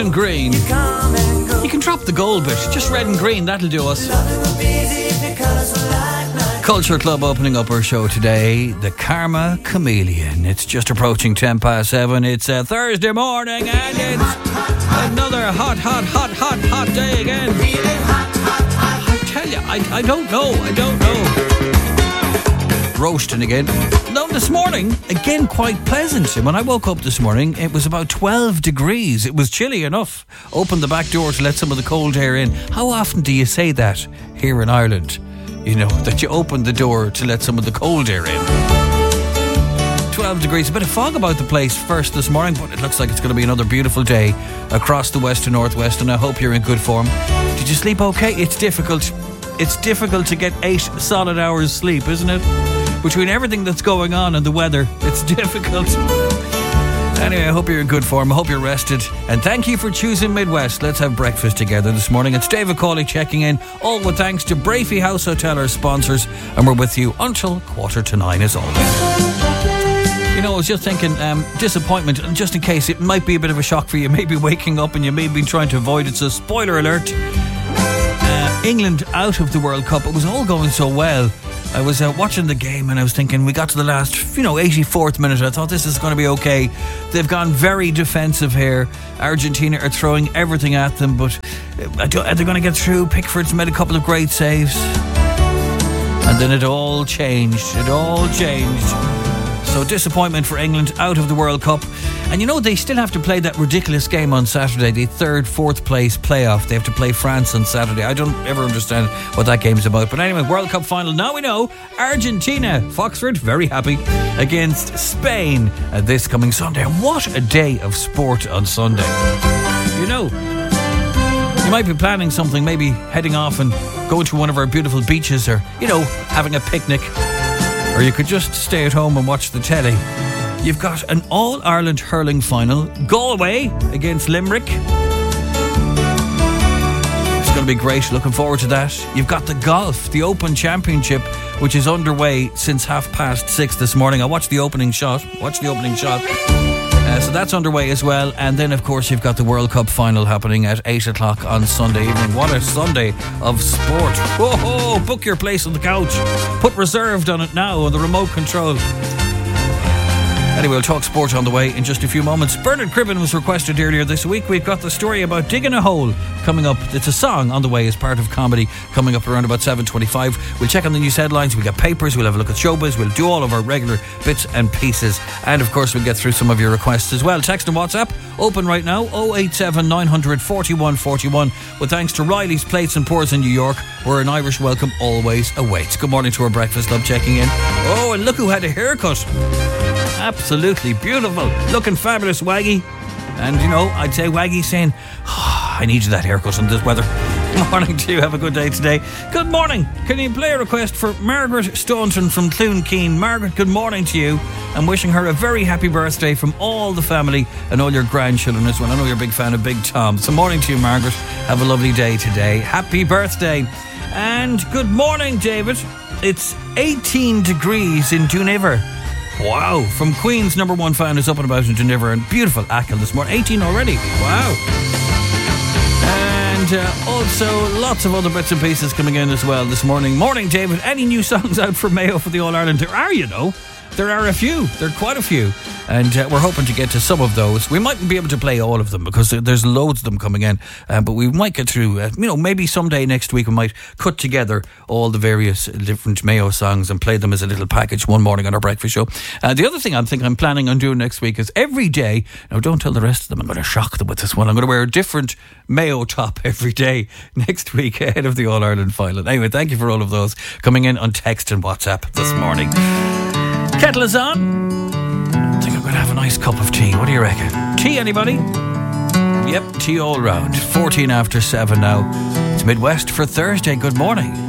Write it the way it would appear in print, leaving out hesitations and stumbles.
and green. You can drop the gold bit, just red and green, that'll do us. Culture Club opening up our show today, the Karma Chameleon. It's just approaching 7:10. It's a Thursday morning and it's another hot day again. I tell you, I don't know. Roasting again. No, this morning, again quite pleasant. And when I woke up this morning, it was about 12 degrees. It was chilly enough. Opened the back door to let some of the cold air in. How often do you say that here in Ireland? You know, that you open the door to let some of the cold air in. 12 degrees. A bit of fog about the place first this morning, but it looks like it's going to be another beautiful day across the west and northwest, and I hope you're in good form. Did you sleep okay? It's difficult. It's difficult to get 8 solid hours sleep, isn't it? Between everything that's going on and the weather, it's difficult. Anyway, I hope you're in good form. I hope you're rested. And thank you for choosing Midwest. Let's have breakfast together this morning. It's David Cawley checking in. All with thanks to Brafey House Hotel, our sponsors. And we're with you until 8:45 as always. You know, I was just thinking, disappointment, and just in case it might be a bit of a shock for you, maybe waking up and you may be trying to avoid it. So spoiler alert, England out of the World Cup. It was all going so well. I was watching the game and I was thinking, we got to the last, 84th minute. I thought this is going to be okay. They've gone very defensive here. Argentina are throwing everything at them, but are they going to get through? Pickford's made a couple of great saves. And then it all changed. So disappointment for England out of the World Cup. And you know, they still have to play that ridiculous game on Saturday, the 3rd, 4th place playoff. They have to play France on Saturday. I don't ever understand what that game's about. But anyway, World Cup final. Now we know Argentina, Foxford, very happy, against Spain this coming Sunday. And what a day of sport on Sunday. You know, you might be planning something, maybe heading off and going to one of our beautiful beaches, or, having a picnic. Or you could just stay at home and watch the telly. You've got an All-Ireland hurling final. Galway against Limerick. It's going to be great. Looking forward to that. You've got the golf, the Open Championship, which is underway since 6:30 this morning. I watched the opening shot. So that's underway as well. And then, of course, you've got the World Cup final happening at 8 o'clock on Sunday evening. What a Sunday of sport. Whoa, book your place on the couch. Put reserved on it now on the remote control. Anyway, we'll talk sport on the way in just a few moments. Bernard Cribbin was requested earlier this week. We've got the story about digging a hole coming up. It's a song on the way as part of comedy coming up around about 7:25. We'll check on the news headlines. We'll get papers. We'll have a look at showbiz. We'll do all of our regular bits and pieces. And of course, we'll get through some of your requests as well. Text and WhatsApp open right now, 087 900 41 41. With thanks to Riley's Plates and Pours in New York, where an Irish welcome always awaits. Good morning to our Breakfast Club checking in. Oh, and look who had a haircut. Absolutely beautiful. Looking fabulous, Waggy. And, I'd say Waggy saying, I need that haircut in this weather. Good morning to you. Have a good day today. Good morning. Can you play a request for Margaret Staunton from Clunkeen? Margaret, good morning to you. I'm wishing her a very happy birthday from all the family and all your grandchildren as well. I know you're a big fan of Big Tom. So morning to you, Margaret. Have a lovely day today. Happy birthday. And good morning, David. It's 18 degrees in Duniver. Wow, from Queen's number one fan is up and about in Duniver, and beautiful Achill this morning. 18 already. Wow. And also lots of other bits and pieces coming in as well this morning. Morning, David. Any new songs out for Mayo for the All-Ireland? There are, There are a few. There are quite a few. And we're hoping to get to some of those. We mightn't be able to play all of them because there's loads of them coming in. But we might get through, maybe someday next week we might cut together all the various different Mayo songs and play them as a little package one morning on our breakfast show. The other thing I'm planning on doing next week is every day, now don't tell the rest of them, I'm going to shock them with this one. I'm going to wear a different Mayo top every day next week ahead of the All-Ireland final. Anyway, thank you for all of those coming in on text and WhatsApp this morning. Kettle is on. I think I'm going to have a nice cup of tea. What do you reckon? Tea, anybody? Yep, tea all round. 7:14 now. It's Midwest for Thursday. Good morning.